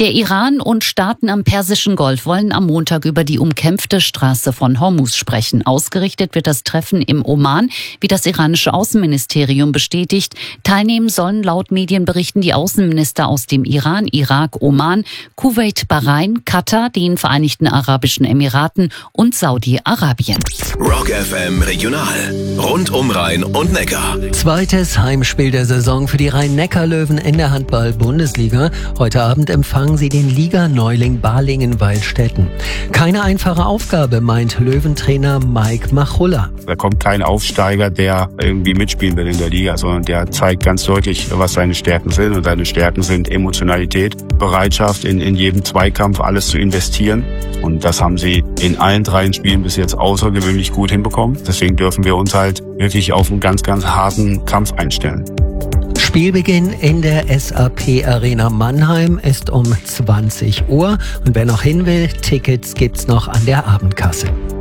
Der Iran und Staaten am Persischen Golf wollen am Montag über die umkämpfte Straße von Hormuz sprechen. Ausgerichtet wird das Treffen im Oman, wie das iranische Außenministerium bestätigt. Teilnehmen sollen laut Medienberichten die Außenminister aus dem Iran, Irak, Oman, Kuwait, Bahrain, Katar, den Vereinigten Arabischen Emiraten und Saudi-Arabien. Rock FM Regional. Rund um Rhein und Neckar. Zweites Heimspiel der Saison für die Rhein-Neckar-Löwen in der Handball-Bundesliga. Heute Abend empfangen sie den Liga-Neuling Balingen-Waldstätten. Keine einfache Aufgabe, meint Löwentrainer Mike Machulla. Da kommt kein Aufsteiger, der irgendwie mitspielen will in der Liga, sondern der zeigt ganz deutlich, was seine Stärken sind. Und seine Stärken sind Emotionalität, Bereitschaft, in jedem Zweikampf alles zu investieren. Und das haben sie in allen 3 Spielen bis jetzt außergewöhnlich gut hinbekommen. Deswegen dürfen wir uns halt wirklich auf einen ganz, ganz harten Kampf einstellen. Spielbeginn in der SAP Arena Mannheim ist um 20 Uhr. Und wer noch hin will, Tickets gibt's noch an der Abendkasse.